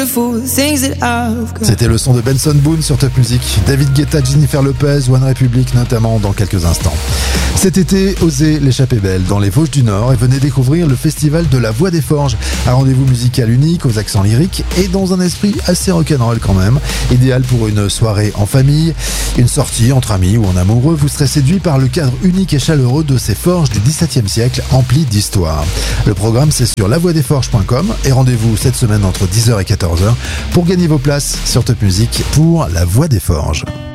C'était le son de Benson Boone sur Top Music. David Guetta, Jennifer Lopez, One Republic notamment dans quelques instants. Cet été, osez l'échapper belle dans les Vosges du Nord et venez découvrir le festival de la Voix des Forges. Un rendez-vous musical unique aux accents lyriques et dans un esprit assez rock'n'roll quand même. Idéal pour une soirée en famille, une sortie entre amis ou en amoureux. Vous serez séduit par le cadre unique et chaleureux de ces forges du XVIIe siècle emplis d'histoire. Le programme c'est sur lavoixdesforges.com et rendez-vous cette semaine entre 10h et 14h pour gagner vos places sur Top Music pour la Voix des Forges.